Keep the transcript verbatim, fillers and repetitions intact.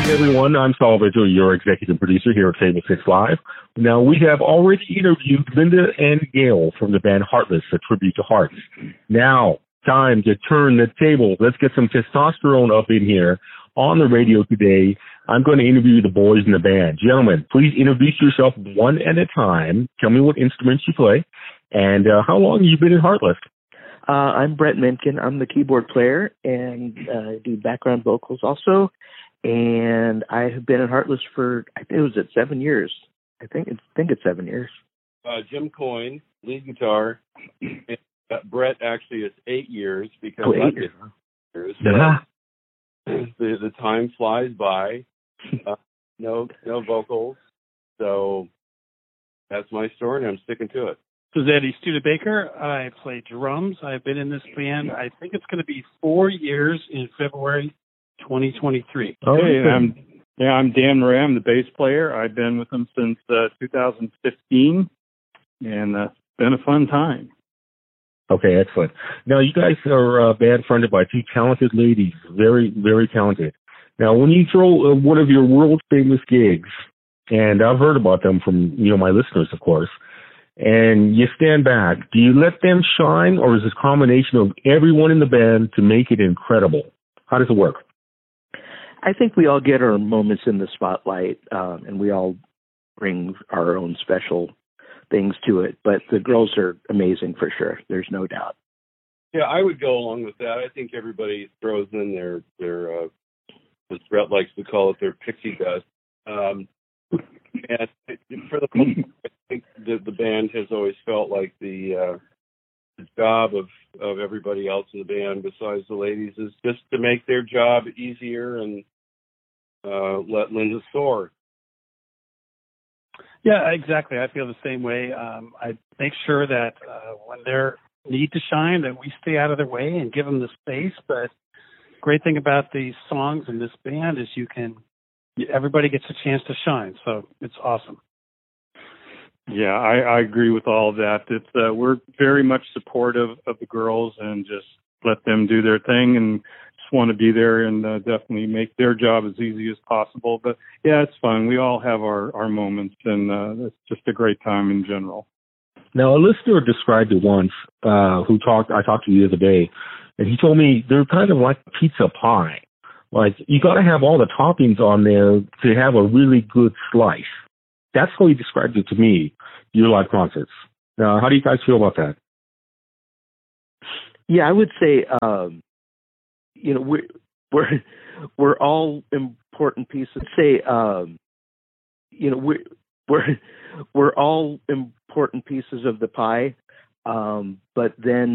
everyone. I'm Saul Vigil, your executive producer here at Famous Hits Live. Now, we have already interviewed Linda and Gail from the band Heartless, a tribute to Hearts. Now, time to turn the tables. Let's get some testosterone up in here on the radio today. I'm going to interview the boys in the band. Gentlemen, please introduce yourself one at a time. Tell me what instruments you play and uh, how long you've been in Heartless. Uh, I'm Brett Menken. I'm the keyboard player and uh, do background vocals also. And I have been in Heartless for, I think it was at seven years. I think it's, I think it's seven years. Uh, Jim Coyne, lead guitar. And, uh, Brett actually is eight years because Oh, I eight did years. years. So the the time flies by. Uh, no no vocals. So that's my story, and I'm sticking to it. This is Eddie Studebaker. I play drums. I've been in this band, I think it's going to be four years in February twenty twenty-three. Oh, hey, I'm, yeah, I'm Dan Murray. I'm the bass player. I've been with them since uh, two thousand fifteen, and uh, it's been a fun time. Okay, excellent. Now, you guys are uh, band fronted by two talented ladies, very, very talented. Now, when you throw uh, one of your world-famous gigs, and I've heard about them from, you know, my listeners, of course, and you stand back, do you let them shine, or is it a combination of everyone in the band to make it incredible? How does it work? I think we all get our moments in the spotlight, um, and we all bring our own special things to it. But the girls are amazing for sure. There's no doubt. Yeah, I would go along with that. I think everybody throws in their, their uh, as Brett likes to call it, their pixie dust. Um, and for the most part, I think the, the band has always felt like the, uh, the job of, of everybody else in the band besides the ladies is just to make their job easier and uh, let Linda soar. Yeah, exactly. I feel the same way. Um, I make sure that uh, when they need to shine, that we stay out of their way and give them the space. But great thing about these songs and this band is you can, everybody gets a chance to shine. So it's awesome. Yeah, I, I agree with all of that. It's uh, we're very much supportive of the girls and just let them do their thing and just want to be there and uh, definitely make their job as easy as possible. But yeah, it's fun. We all have our, our moments, and uh, it's just a great time in general. Now, a listener described it once, uh, who talked, I talked to the other day, and he told me they're kind of like pizza pie. Like, you got to have all the toppings on there to have a really good slice. That's how he described it to me, your live concerts. Now, how do you guys feel about that? Yeah, I would say, um, you know, we're, we're, we're all important pieces. Say, um, you know, we're, we're, we're all important pieces of the pie, um, but then